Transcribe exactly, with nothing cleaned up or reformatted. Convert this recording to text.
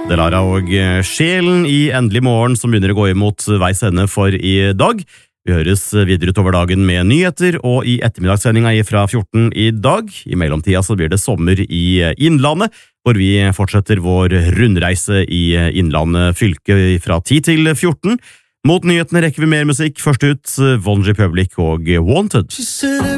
Delara og Sjelen i Endelig morgen som begynner å gå imot veis ende for i dag. Vi høres videre utover dagen med nyheter, og i ettermiddagssendinga fra fjorten i dag. I mellomtida så blir det sommer i Innlandet, hvor vi fortsetter vår rundreise i Innlandet fylke fra ti til fjorten. Mot nyhetene rekker vi mer musikk. Først ut One Republic og Wanted.